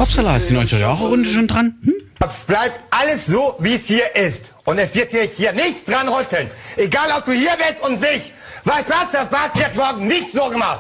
Upsala, ist die 90er-Jahre-Runde schon dran? Es bleibt alles so, wie es hier ist. Und es wird hier nichts dran rütteln. Egal, ob du hier bist und nicht. Weißt du was, das wird morgen nicht so gemacht.